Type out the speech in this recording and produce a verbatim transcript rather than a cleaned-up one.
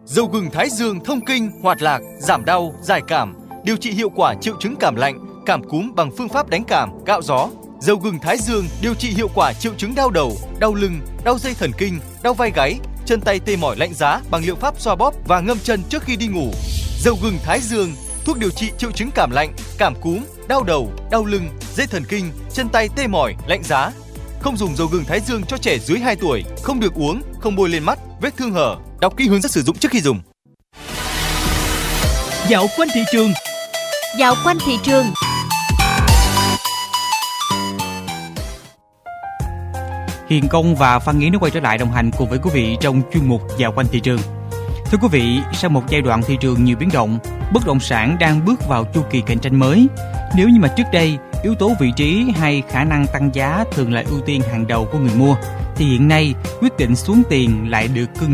Dầu gừng Thái Dương thông kinh, hoạt lạc, giảm đau, giải cảm, điều trị hiệu quả triệu chứng cảm lạnh, cảm cúm bằng phương pháp đánh cảm, cạo gió. Dầu gừng Thái Dương điều trị hiệu quả triệu chứng đau đầu, đau lưng, đau dây thần kinh, đau vai gáy, chân tay tê mỏi lạnh giá bằng liệu pháp xoa bóp và ngâm chân trước khi đi ngủ. Dầu gừng Thái Dương, thuốc điều trị triệu chứng cảm lạnh, cảm cúm, đau đầu, đau lưng, dây thần kinh, chân tay tê mỏi, lạnh giá. Không dùng dầu gừng Thái Dương cho trẻ dưới hai tuổi, không được uống, không bôi lên mắt, vết thương hở. Đọc kỹ hướng dẫn sử dụng trước khi dùng. Dạo quanh thị trường. Dạo quanh thị trường. Hiền Công và Phan Nghĩa đã quay trở lại đồng hành cùng với quý vị trong chuyên mục Dạo quanh thị trường. Thưa quý vị, sau một giai đoạn thị trường nhiều biến động, bất động sản đang bước vào chu kỳ cạnh tranh mới. Nếu như mà trước đây, yếu tố vị trí hay khả năng tăng giá thường là ưu tiên hàng đầu của người mua, thì hiện nay quyết định xuống tiền lại được cân